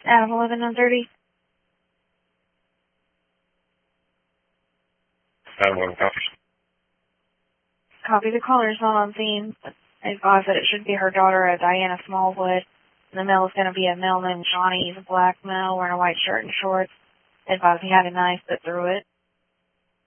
Adam 11-130. Adam 11 copies. Copy. The caller is not on scene. I advise that it should be her daughter, Diana Smallwood. And the male is going to be a male named Johnny. He's a black male wearing a white shirt and shorts. I advise he had a knife but threw it.